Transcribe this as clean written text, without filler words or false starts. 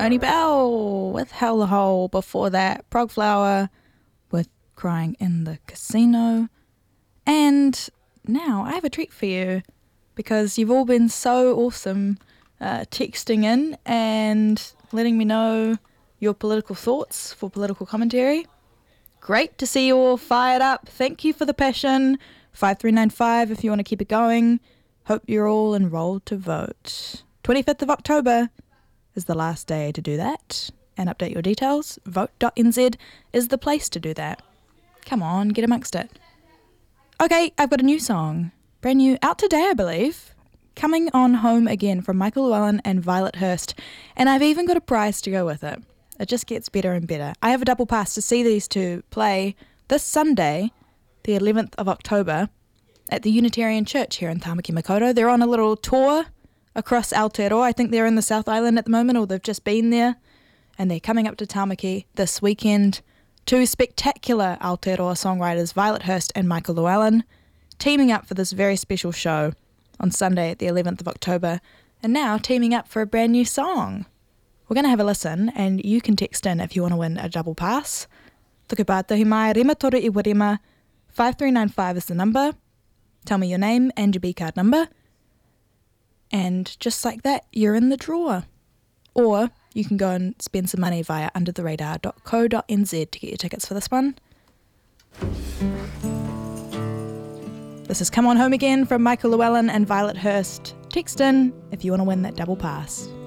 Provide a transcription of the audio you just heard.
Only Bell with Hell the Hole. Before that, Progflower with Crying in the Casino. And now I have a treat for you because you've all been so awesome texting in and letting me know your political thoughts for political commentary. Great to see you all fired up. Thank you for the passion. 5395 if you want to keep it going. Hope you're all enrolled to vote. 25th of October is the last day to do that and update your details. Vote.nz is the place to do that. Come on, get amongst it. Okay, I've got a new song. Brand new, out today I believe. Coming on Home Again from Michael Llewellyn and Violet Hurst. And I've even got a prize to go with it. It just gets better and better. I have a double pass to see these two play this Sunday, the 11th of October, at the Unitarian Church here in Tāmaki Makaurau. They're on a little tour across Aotearoa. I think they're in the South Island at the moment, or they've just been there. And they're coming up to Tāmaki this weekend. Two spectacular Aotearoa songwriters, Violet Hurst and Michael Llewellyn, teaming up for this very special show on Sunday at the 11th of October. And now teaming up for a brand new song. We're going to have a listen, and you can text in if you want to win a double pass. Tukupātahi mai, rima toru iwa rima, 5395 is the number. Tell me your name and your B-card number. And just like that, you're in the draw. Or you can go and spend some money via undertheradar.co.nz to get your tickets for this one. This is Come On Home Again from Michael Llewellyn and Violet Hurst. Text in if you want to win that double pass.